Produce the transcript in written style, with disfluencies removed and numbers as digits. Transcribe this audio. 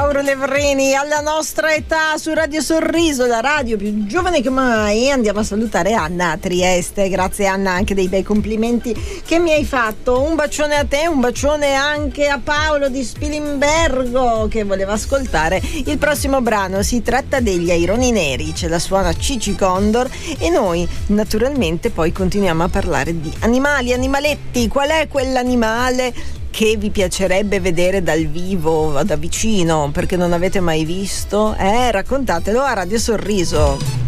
Mauro Levrini alla nostra età su Radio Sorriso, la radio più giovane che mai. Andiamo a salutare Anna a Trieste. Grazie Anna anche dei bei complimenti che mi hai fatto. Un bacione a te, un bacione anche a Paolo di Spilimbergo che voleva ascoltare il prossimo brano. Si tratta degli Aironi Neri, ce la suona Cici Condor e noi naturalmente poi continuiamo a parlare di animali, animaletti. Qual è quell'animale che vi piacerebbe vedere dal vivo, da vicino, perché non avete mai visto? Raccontatelo a Radio Sorriso.